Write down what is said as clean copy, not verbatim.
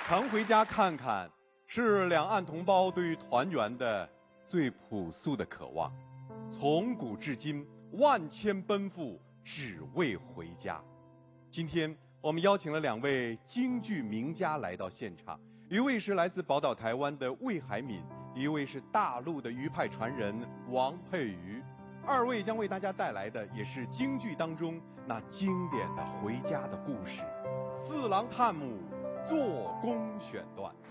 常回家看看，是两岸同胞对于团圆的最朴素的渴望。从古至今，万千奔赴，只为回家。今天我们邀请了两位京剧名家来到现场，一位是来自宝岛台湾的魏海敏，一位是大陆的余派传人王佩瑜。二位将为大家带来的也是京剧当中那经典的回家的故事——四郎探母做工选段。